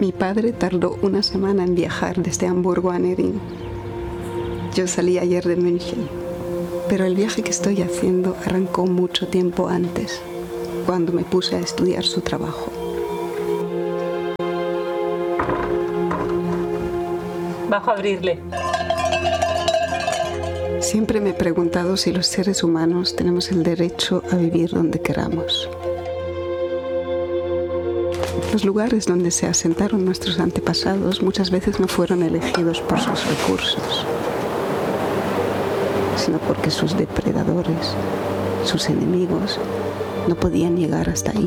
Mi padre tardó una semana en viajar desde Hamburgo a Nedin. Yo salí ayer de München, pero el viaje que estoy haciendo arrancó mucho tiempo antes, cuando me puse a estudiar su trabajo. Bajo a abrirle. Siempre me he preguntado si los seres humanos tenemos el derecho a vivir donde queramos. Los lugares donde se asentaron nuestros antepasados muchas veces no fueron elegidos por sus recursos, sino porque sus depredadores, sus enemigos, no podían llegar hasta ahí.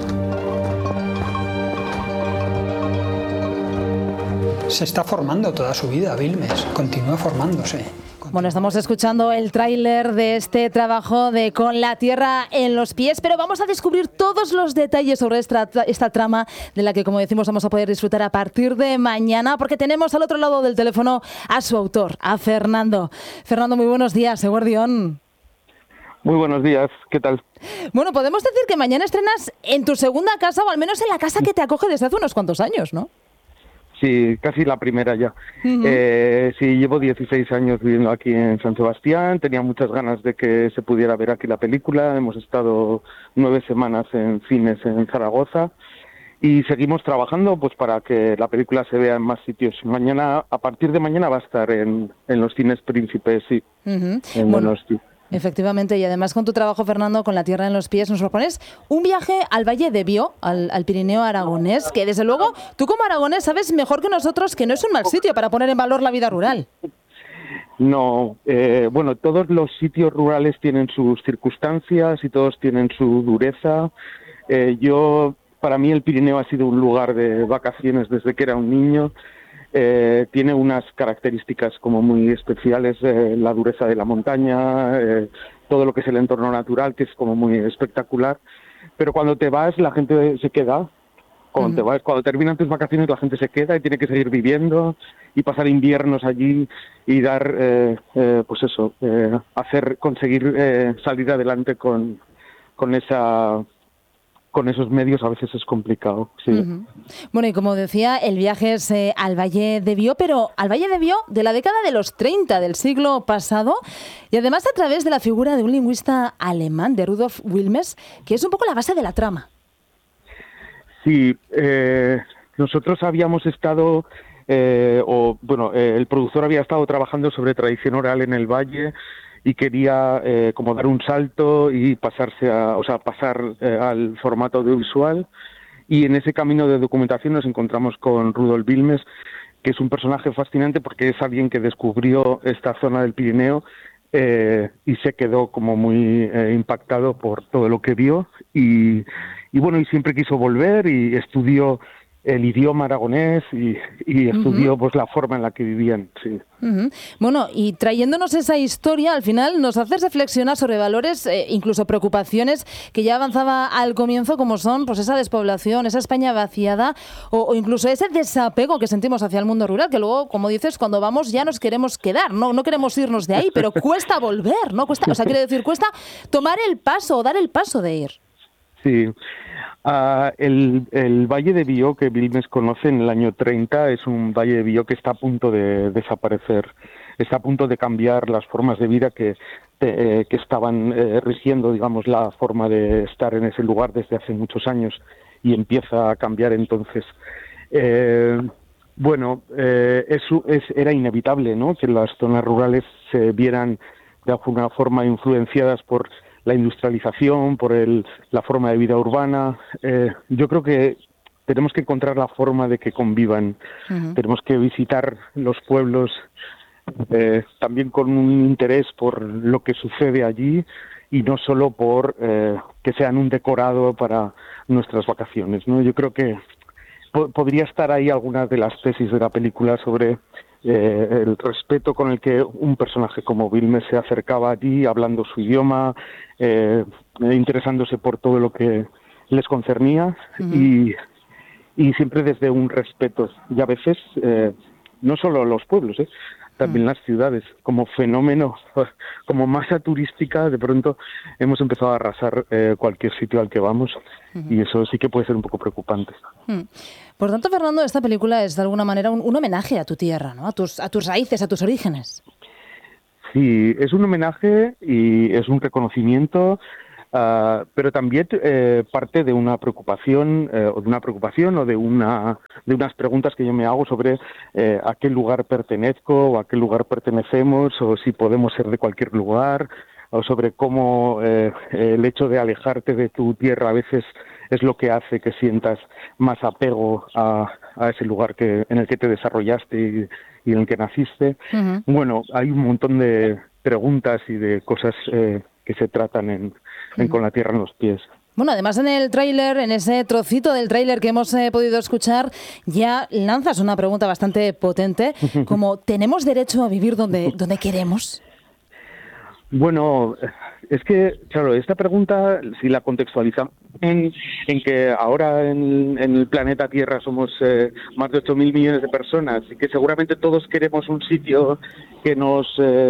Se está formando toda su vida, Vilmes. Continúa formándose. Bueno, estamos escuchando el tráiler de este trabajo de Con la tierra en los pies, pero vamos a descubrir todos los detalles sobre esta trama de la que, como decimos, vamos a poder disfrutar a partir de mañana, porque tenemos al otro lado del teléfono a su autor, a Fernando. Fernando, muy buenos días, Eguerdión. Muy buenos días, ¿qué tal? Bueno, podemos decir que mañana estrenas en tu segunda casa, o al menos en la casa que te acoge desde hace unos cuantos años, ¿no? Sí, casi la primera ya. Uh-huh. Sí, llevo 16 años viviendo aquí en San Sebastián, tenía muchas ganas de que se pudiera ver aquí la película, hemos estado 9 semanas en cines en Zaragoza y seguimos trabajando pues para que la película se vea en más sitios. Mañana, a partir de mañana va a estar en los cines Príncipes, sí. Uh-huh. En bueno. Donosti. Efectivamente, y además con tu trabajo, Fernando, con la tierra en los pies, nos propones un viaje al Valle de Bió, al Pirineo aragonés, que desde luego tú como aragonés sabes mejor que nosotros que no es un mal sitio para poner en valor la vida rural. No, bueno, todos los sitios rurales tienen sus circunstancias y todos tienen su dureza. Para mí el Pirineo ha sido un lugar de vacaciones desde que era un niño. Tiene unas características como muy especiales, la dureza de la montaña, todo lo que es el entorno natural, que es como muy espectacular. Pero cuando te vas, la gente se queda. Cuando terminan tus vacaciones, la gente se queda y tiene que seguir viviendo y pasar inviernos allí y dar, conseguir salir adelante con esos medios a veces es complicado, sí. Uh-huh. Bueno, y como decía, el viaje es al Valle de Bió, pero al Valle de Bió de la década de los 30 del siglo pasado, y además a través de la figura de un lingüista alemán, de Rudolf Wilmes, que es un poco la base de la trama. Sí, nosotros habíamos estado, el productor había estado trabajando sobre tradición oral en el Valle, y quería como dar un salto y pasar al formato audiovisual, y en ese camino de documentación nos encontramos con Rudolf Wilmes, que es un personaje fascinante porque es alguien que descubrió esta zona del Pirineo y se quedó como muy impactado por todo lo que vio y siempre quiso volver y estudió el idioma aragonés y estudió pues la forma en la que vivían, sí. Uh-huh. Bueno, y trayéndonos esa historia, al final nos hace reflexionar sobre valores, incluso preocupaciones que ya avanzaba al comienzo, como son pues esa despoblación, esa España vaciada o incluso ese desapego que sentimos hacia el mundo rural, que luego, como dices, cuando vamos ya nos queremos quedar, no queremos irnos de ahí, pero cuesta volver, ¿no? Cuesta tomar el paso o dar el paso de ir. Sí. El Valle de Bió, que Wilmes conoce en el año 30, es un Valle de Bió que está a punto de desaparecer, está a punto de cambiar las formas de vida que estaban rigiendo, digamos, la forma de estar en ese lugar desde hace muchos años y empieza a cambiar entonces. Era inevitable, ¿no?, que las zonas rurales se vieran de alguna forma influenciadas por la industrialización, por la forma de vida urbana. Yo creo que tenemos que encontrar la forma de que convivan. Uh-huh. Tenemos que visitar los pueblos también con un interés por lo que sucede allí y no solo por que sean un decorado para nuestras vacaciones, ¿no? Yo creo que podría estar ahí algunas de las tesis de la película sobre el respeto con el que un personaje como Wilmes se acercaba allí, hablando su idioma, interesándose por todo lo que les concernía. Uh-huh. y siempre desde un respeto. Y a veces, no solo los pueblos, también las ciudades, como fenómeno, como masa turística, de pronto hemos empezado a arrasar cualquier sitio al que vamos, y eso sí que puede ser un poco preocupante. Por tanto, Fernando, esta película es de alguna manera un homenaje a tu tierra, ¿no? A tus raíces, a tus orígenes. Sí, es un homenaje y es un reconocimiento, pero también parte de una preocupación, o de unas preguntas que yo me hago sobre a qué lugar pertenezco o a qué lugar pertenecemos, o si podemos ser de cualquier lugar, o sobre cómo el hecho de alejarte de tu tierra a veces es lo que hace que sientas más apego a ese lugar en el que te desarrollaste y en el que naciste. Uh-huh. Bueno, hay un montón de preguntas y de cosas que se tratan en Con la tierra en los pies. Bueno, además en el tráiler, en ese trocito del tráiler que hemos podido escuchar, ya lanzas una pregunta bastante potente, como ¿tenemos derecho a vivir donde queremos? Bueno, es que, claro, esta pregunta, si la contextualizamos en que ahora en el planeta Tierra somos más de 8.000 millones de personas y que seguramente todos queremos un sitio que nos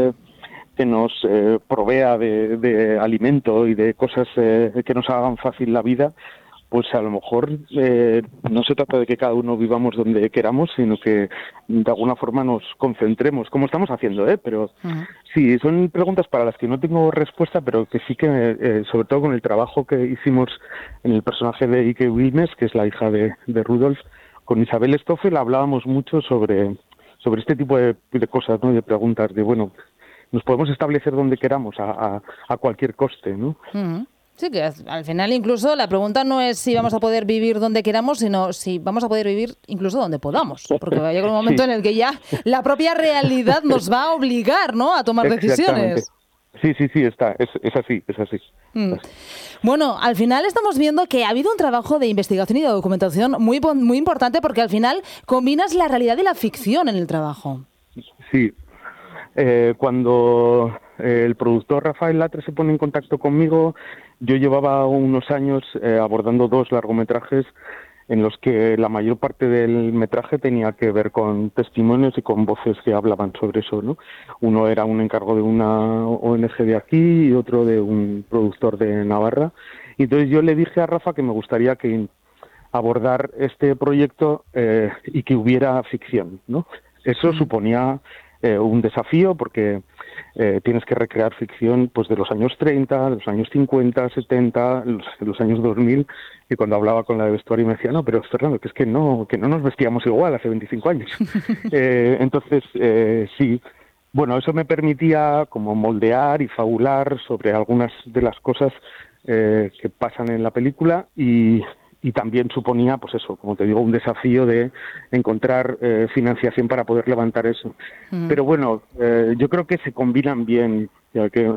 provea de alimento y de cosas que nos hagan fácil la vida, pues a lo mejor no se trata de que cada uno vivamos donde queramos, sino que de alguna forma nos concentremos, como estamos haciendo, pero sí, son preguntas para las que no tengo respuesta, pero que sí que, sobre todo con el trabajo que hicimos en el personaje de Ike Wilmes, que es la hija de Rudolf, con Isabel Stoffel hablábamos mucho sobre este tipo de cosas, ¿no? De preguntas de, bueno, nos podemos establecer donde queramos a cualquier coste, ¿no? Uh-huh. Sí, que al final incluso la pregunta no es si vamos a poder vivir donde queramos, sino si vamos a poder vivir incluso donde podamos. Porque va a llegar un momento en el que ya la propia realidad nos va a obligar, ¿no?, a tomar decisiones. Sí, es así. Bueno, al final estamos viendo que ha habido un trabajo de investigación y de documentación muy importante, porque al final combinas la realidad y la ficción en el trabajo. Sí. Cuando el productor Rafael Latre se pone en contacto conmigo, yo llevaba unos años abordando 2 largometrajes en los que la mayor parte del metraje tenía que ver con testimonios y con voces que hablaban sobre eso, ¿no? Uno era un encargo de una ONG de aquí y otro de un productor de Navarra. Y entonces yo le dije a Rafa que me gustaría que abordar este proyecto y que hubiera ficción, ¿no? Eso suponía un desafío porque tienes que recrear ficción pues de los años 30, de los años 50, 70, los años 2000, y cuando hablaba con la de vestuario me decía, no, pero Fernando, que es que no nos vestíamos igual hace 25 años. Entonces, sí, bueno, eso me permitía como moldear y fabular sobre algunas de las cosas que pasan en la película y también suponía, pues eso, como te digo, un desafío de encontrar financiación para poder levantar eso. Pero bueno, yo creo que se combinan bien, ya que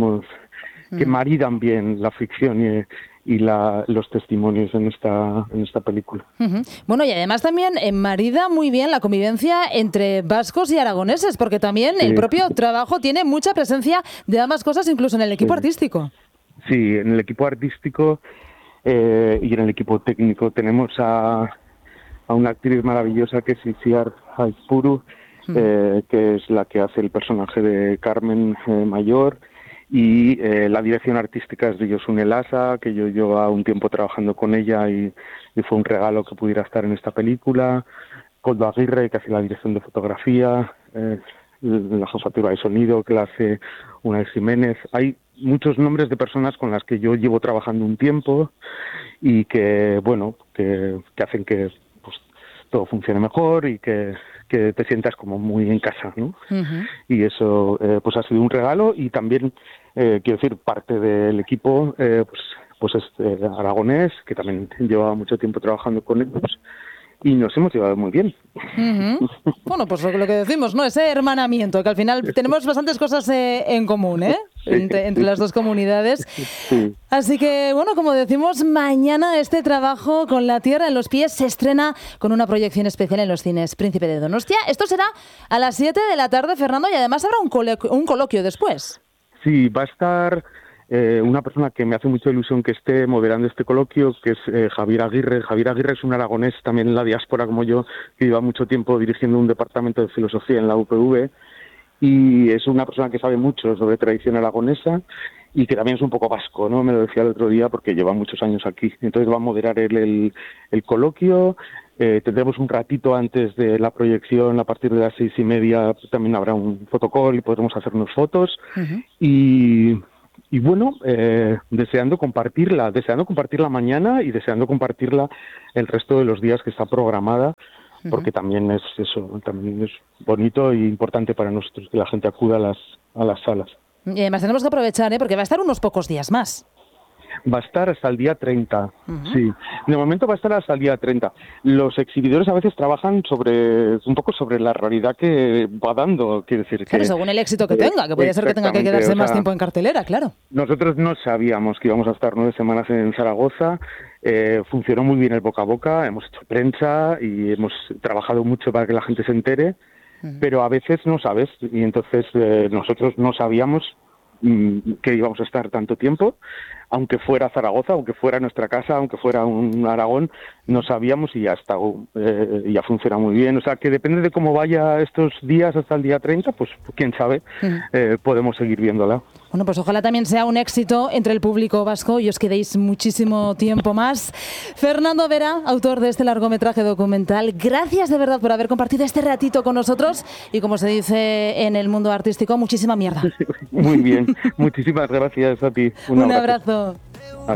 maridan bien la ficción y los testimonios en esta película. Bueno, y además también marida muy bien la convivencia entre vascos y aragoneses, porque también el propio trabajo tiene mucha presencia de ambas cosas, incluso en el equipo artístico. Sí, en el equipo artístico y en el equipo técnico tenemos a una actriz maravillosa que es Isiar Haizpuru, que es la que hace el personaje de Carmen Mayor, y la dirección artística es de Josune Lasa, que yo llevo un tiempo trabajando con ella y fue un regalo que pudiera estar en esta película. Coldo Aguirre, que hace la dirección de fotografía, la jefatura de sonido, que la hace Unai Jiménez. Hay muchos nombres de personas con las que yo llevo trabajando un tiempo y que, bueno, que hacen que pues todo funcione mejor y que te sientas como muy en casa, ¿no? Y eso pues ha sido un regalo. Y también quiero decir, parte del equipo pues es aragonés, que también llevaba mucho tiempo trabajando con ellos y nos hemos llevado muy bien. Bueno, pues lo que decimos, ¿no? Ese hermanamiento, que al final tenemos bastantes cosas en común, ¿eh? Sí. Entre las dos comunidades. Sí. Así que, bueno, como decimos, mañana este trabajo Con la tierra en los pies se estrena con una proyección especial en los cines Príncipe de Donostia. Esto será a las 7 de la tarde, Fernando, y además habrá un coloquio después. Sí, va a estar una persona que me hace mucha ilusión que esté moderando este coloquio, que es Javier Aguirre. Javier Aguirre es un aragonés también en la diáspora como yo, que lleva mucho tiempo dirigiendo un departamento de filosofía en la UPV, y es una persona que sabe mucho sobre tradición aragonesa y que también es un poco vasco, ¿no? Me lo decía el otro día porque lleva muchos años aquí. Entonces va a moderar el coloquio. Tendremos un ratito antes de la proyección, a partir de las 6:30, también habrá un fotocall y podremos hacernos fotos. Y bueno, deseando compartirla mañana y deseando compartirla el resto de los días que está programada, porque también es bonito e importante para nosotros que la gente acuda a las salas. Y además tenemos que aprovechar, porque va a estar unos pocos días más. Va a estar hasta el día 30, sí. De momento va a estar hasta el día 30. Los exhibidores a veces trabajan un poco sobre la realidad que va dando. Quiero decir claro, según el éxito que tenga, que puede ser que tenga que quedarse más tiempo en cartelera, claro. Nosotros no sabíamos que íbamos a estar 9 semanas en Zaragoza. Funcionó muy bien el boca a boca, hemos hecho prensa y hemos trabajado mucho para que la gente se entere, pero a veces no sabes, y entonces nosotros no sabíamos que íbamos a estar tanto tiempo, aunque fuera Zaragoza, aunque fuera nuestra casa, aunque fuera un Aragón, no sabíamos y ya está, ya funciona muy bien. O sea, que depende de cómo vaya estos días hasta el día 30, pues quién sabe, podemos seguir viéndola. Bueno, pues ojalá también sea un éxito entre el público vasco y os quedéis muchísimo tiempo más. Fernando Vera, autor de este largometraje documental, gracias de verdad por haber compartido este ratito con nosotros y, como se dice en el mundo artístico, muchísima mierda. Muy bien, muchísimas gracias a ti. Un abrazo.